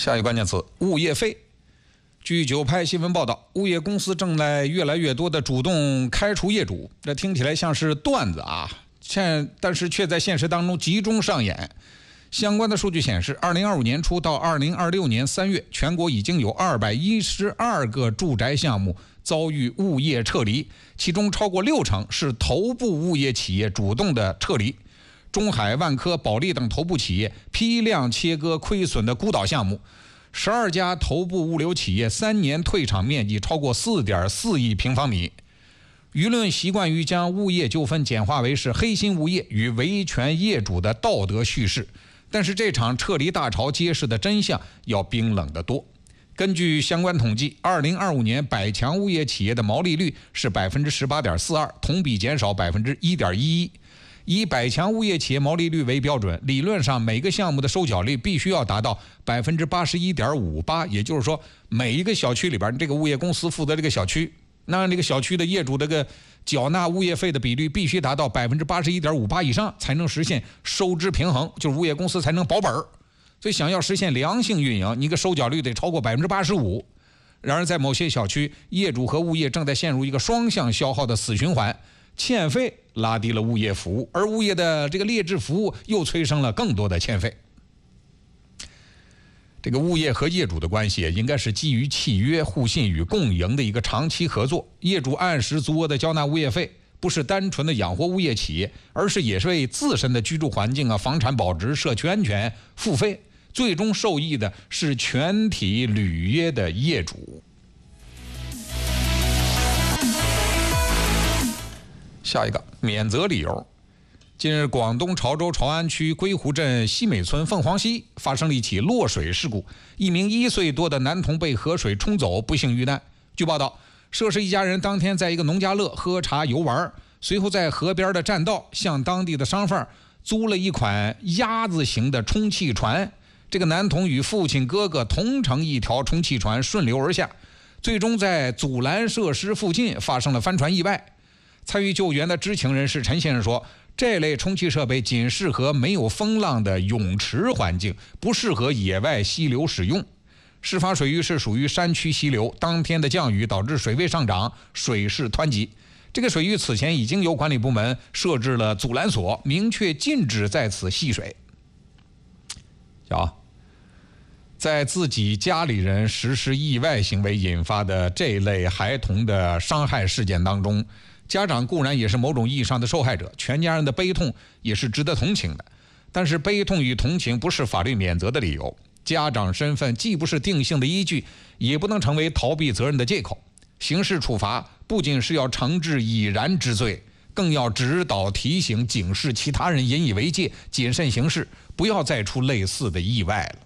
下一个关键词：物业费。据九拍新闻报道，物业公司正在越来越多的主动开除业主，这听起来像是段子啊，但是却在现实当中集中上演。相关的数据显示，2025年初到2026年3月，全国已经有212个住宅项目遭遇物业撤离，其中超过60%是头部物业企业主动的撤离。中海、万科、保利等头部企业批量切割亏损的孤岛项目，12家头部物流企业3年退场面积超过 4.4 亿平方米。舆论习惯于将物业纠纷简化为是黑心物业与维权业主的道德叙事，但是这场撤离大潮揭示的真相要冰冷得多。根据相关统计，2025年百强物业企业的毛利率是 18.42%， 同比减少 1.11%。以百强物业企业毛利率为标准，理论上每个项目的收缴率必须要达到 81.58%， 也就是说每一个小区里边，这个物业公司负责这个小区，那这个小区的业主这个缴纳物业费的比率必须达到 81.58% 以上，才能实现收支平衡，就是物业公司才能保本。所以想要实现良性运营，你个收缴率得超过 85%。然而在某些小区，业主和物业正在陷入一个双向消耗的死循环，欠费拉低了物业服务，而物业的这个劣质服务又催生了更多的欠费。这个物业和业主的关系应该是基于契约、互信与共赢的一个长期合作。业主按时足额的交纳物业费，不是单纯的养活物业企业，而是也是为自身的居住环境啊、房产保值、社区安全付费，最终受益的是全体履约的业主。下一个免责理由。近日，广东潮州潮安区归湖镇西美村凤凰溪发生了一起落水事故，一名1岁多的男童被河水冲走，不幸遇难。据报道，涉事一家人当天在一个农家乐喝茶游玩，随后在河边的栈道向当地的商贩租了一款鸭子型的充气船。这个男童与父亲、哥哥同乘一条充气船顺流而下，最终在阻拦设施附近发生了翻船意外。参与救援的知情人士陈先生说，这类充气设备仅适合没有风浪的泳池环境，不适合野外溪流使用。事发水域是属于山区溪流，当天的降雨导致水位上涨，水势湍急。这个水域此前已经由管理部门设置了阻拦索，明确禁止在此戏水。在自己家里人实施意外行为引发的这类孩童的伤害事件当中，家长固然也是某种意义上的受害者，全家人的悲痛也是值得同情的。但是悲痛与同情不是法律免责的理由，家长身份既不是定性的依据，也不能成为逃避责任的借口。刑事处罚不仅是要惩治已然之罪，更要指导提醒警示其他人引以为戒，谨慎行事，不要再出类似的意外了。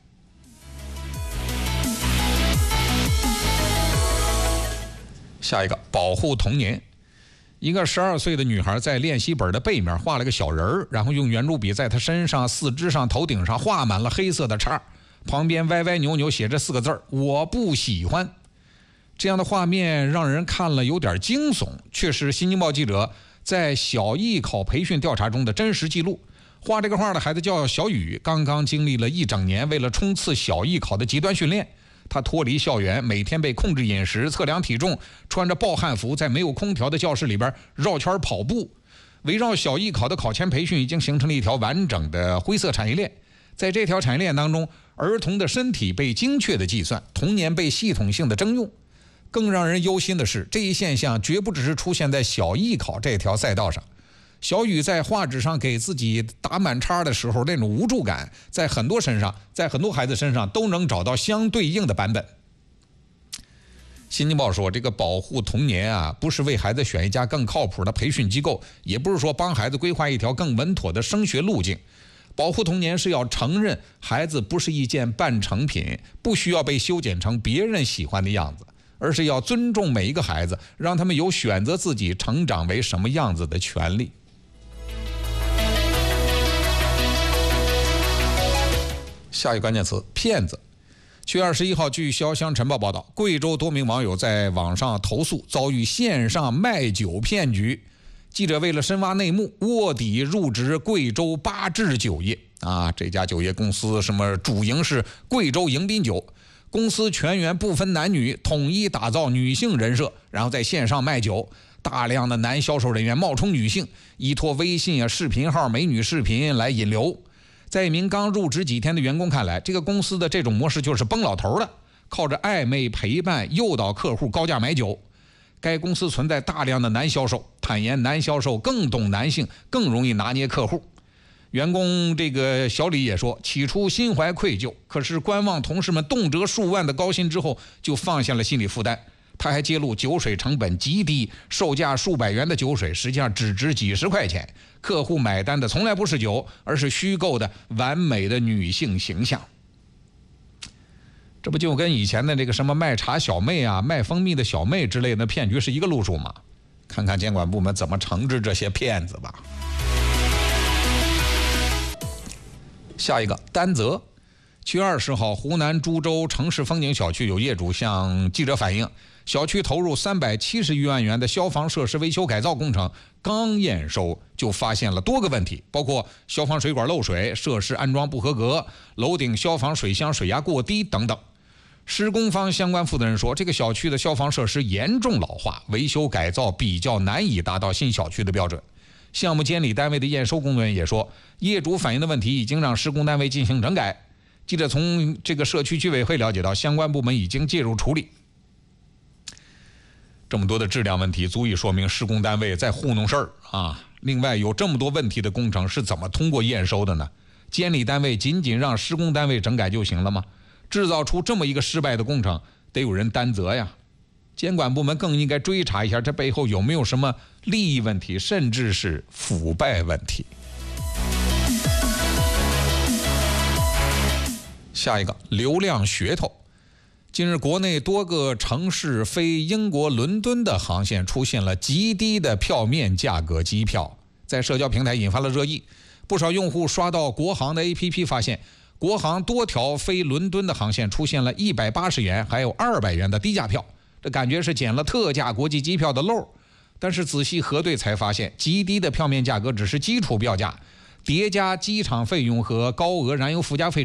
下一个，保护童年。一个12岁的女孩在练习本的背面画了个小人儿，然后用圆珠笔在她身上、四肢上、头顶上画满了黑色的叉，旁边歪歪扭扭写着4个字：我不喜欢。这样的画面让人看了有点惊悚，却是新京报记者在小艺考培训调查中的真实记录。画这个画的孩子叫小雨，刚刚经历了1整年为了冲刺小艺考的极端训练。他脱离校园，每天被控制饮食、测量体重，穿着暴汗服在没有空调的教室里边绕圈跑步。围绕小艺考的考前培训已经形成了一条完整的灰色产业链。在这条产业链当中，儿童的身体被精确的计算，童年被系统性的征用。更让人忧心的是，这一现象绝不只是出现在小艺考这条赛道上。小雨在画纸上给自己打满叉的时候，那种无助感在很多孩子身上都能找到相对应的版本。新京报说，这个保护童年啊，不是为孩子选一家更靠谱的培训机构，也不是说帮孩子规划一条更稳妥的升学路径。保护童年是要承认孩子不是一件半成品，不需要被修剪成别人喜欢的样子，而是要尊重每一个孩子，让他们有选择自己成长为什么样子的权利。下一个关键词：骗子。7月21号，据潇湘晨报报道，贵州多名网友在网上投诉遭遇线上卖酒骗局。记者为了深挖内幕，卧底入职贵州8制酒业。 啊，这家酒业公司什么主营是贵州迎宾酒，公司全员不分男女，统一打造女性人设，然后在线上卖酒。大量的男销售人员冒充女性，依托微信啊、视频号、美女视频来引流。在一名刚入职几天的员工看来，这个公司的这种模式就是崩老头的，靠着暧昧陪伴诱导客户高价买酒。该公司存在大量的男销售，坦言男销售更懂男性，更容易拿捏客户。员工这个小李也说，起初心怀愧疚，可是观望同事们动辄数万的高薪之后，就放下了心理负担。他还揭露酒水成本极低，售价数百元的酒水实际上只值几十块钱，客户买单的从来不是酒，而是虚构的完美的女性形象。这不就跟以前的这个什么卖茶小妹啊、卖蜂蜜的小妹之类的骗局是一个路数吗？看看监管部门怎么惩治这些骗子吧。下一个丹泽，7月20号，湖南株洲城市风景小区有业主向记者反映，小区投入370余万元的消防设施维修改造工程，刚验收就发现了多个问题，包括消防水管漏水、设施安装不合格、楼顶消防水箱水压过低等等。施工方相关负责人说，这个小区的消防设施严重老化，维修改造比较难以达到新小区的标准。项目监理单位的验收工作人员也说，业主反映的问题已经让施工单位进行整改。记者从这个社区居委会了解到，相关部门已经介入处理。这么多的质量问题，足以说明施工单位在糊弄事儿啊！另外，有这么多问题的工程是怎么通过验收的呢？监理单位仅仅让施工单位整改就行了吗？制造出这么一个失败的工程，得有人担责呀。监管部门更应该追查一下，这背后有没有什么利益问题，甚至是腐败问题。下一个，流量噱头。近日，国内多个城市飞英国伦敦的航线出现了极低的票面价格机票，在社交平台引发了热议。不少用户刷到国航的 APP， 发现国航多条飞伦敦的航线出现了180元还有200元的低价票，这感觉是捡了特价国际机票的漏。但是仔细核对才发现，极低的票面价格只是基础票价，叠加机场费用和高额燃油附加费